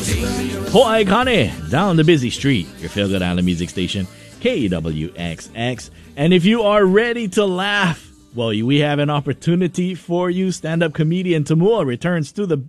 Hawaii Kane, down the busy street, your feel-good island music station, KWXX. And if you are ready to laugh, well, we have an opportunity for you. Stand-up comedian Tamua returns to the